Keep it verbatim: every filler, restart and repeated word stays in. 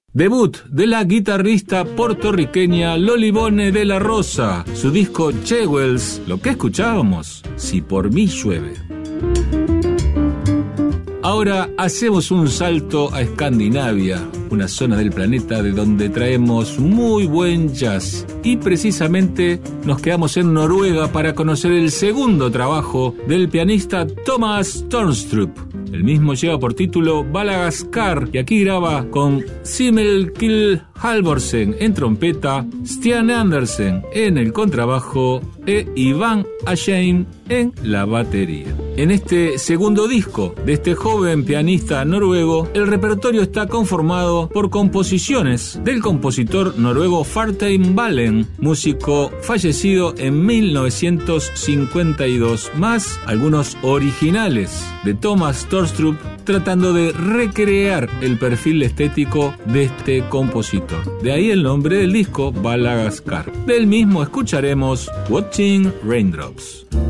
Debut de la guitarrista puertorriqueña Lolibone de la Rosa, su disco Jewels, lo que escuchábamos, Si por mí llueve. Ahora hacemos un salto a Escandinavia, una zona del planeta de donde traemos muy buen jazz. Y precisamente nos quedamos en Noruega para conocer el segundo trabajo del pianista Thomas Tørnstrup. El mismo lleva por título Balagascar y aquí graba con Simmel Kill Halvorsen en trompeta, Stian Andersen en el contrabajo e Ivan Asheim en la batería. En este segundo disco de este joven pianista noruego, el repertorio está conformado por composiciones del compositor noruego Fartein Valen, músico fallecido en mil novecientos cincuenta y dos, más algunos originales de Thomas Tørnstrup, tratando de recrear el perfil estético de este compositor. De ahí el nombre del disco, Balagascar. Del mismo escucharemos Watching Raindrops.